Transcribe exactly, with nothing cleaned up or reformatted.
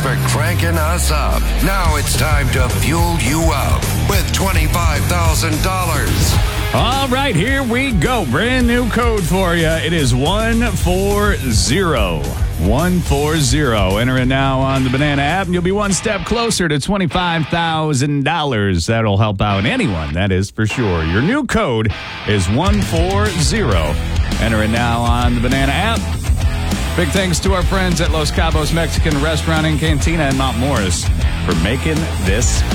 for cranking us up. Now it's time to fuel you up with twenty-five thousand dollars. All right, here we go. Brand new code for you. It is one four zero. one four zero. Enter it now on the Banana app, and you'll be one step closer to twenty-five thousand dollars. That'll help out anyone, that is for sure. Your new code is one four zero. Enter it now on the Banana app. Big thanks to our friends at Los Cabos Mexican Restaurant and Cantina in Mount Morris for making this